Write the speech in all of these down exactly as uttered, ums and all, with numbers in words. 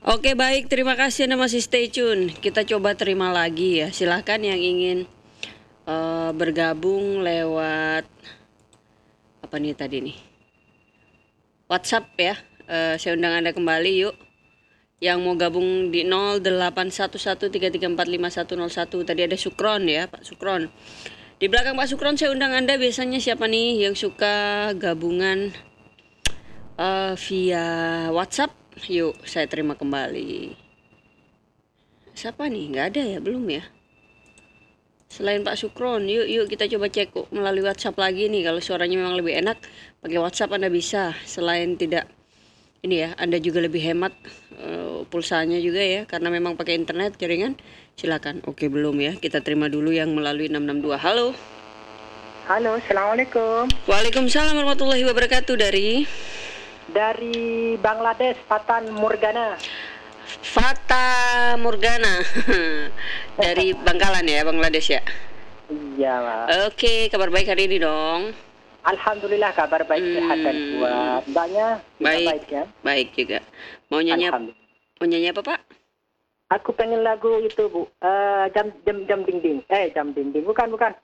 Oke, baik, terima kasih Anda masih stay tune. Kita coba terima lagi ya. Silahkan yang ingin uh, bergabung lewat apa nih tadi nih? WhatsApp ya. Uh, saya undang Anda kembali yuk. Yang mau gabung di nol delapan satu satu tiga tiga empat lima satu nol satu. Tadi ada Sukron ya, Pak Sukron. Di belakang Pak Sukron saya undang Anda biasanya siapa nih yang suka gabungan uh, via WhatsApp? Yuk, saya terima kembali. Siapa nih? Nggak ada ya? Belum ya? Selain Pak Sukron, yuk yuk kita coba cek melalui WhatsApp lagi nih. Kalau suaranya memang lebih enak, pakai WhatsApp Anda bisa. Selain tidak ini ya, Anda juga lebih hemat uh, pulsanya juga ya, karena memang pakai internet jaringan. Silakan. Oke, belum ya? Kita terima dulu yang melalui enam enam dua. Halo. Halo, assalamualaikum. Waalaikumsalam warahmatullahi wabarakatuh. Dari dari Bangladesh, Fatan Morgana. Fata Morgana. Dari Bangkalan ya, Bangladesh ya. Iya, Pak. Oke, kabar baik hari ini dong. Alhamdulillah kabar baik, Hmm. sehat dan kuat. Mbaknya juga Baik. baik ya? Baik juga. Mau nyanyi apa? Alhamdulillah. Mau nyanyi apa, Pak? Aku pengen lagu itu, Bu. Eh, jam jam jam dinding. Eh, jam dinding. Bukan, bukan.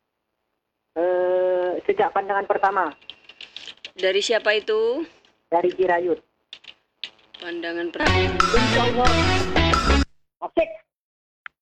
Eh, sejak pandangan pertama. Dari siapa itu? Dari Jirayut. Pandangan pertama. Insyaallah. Asik.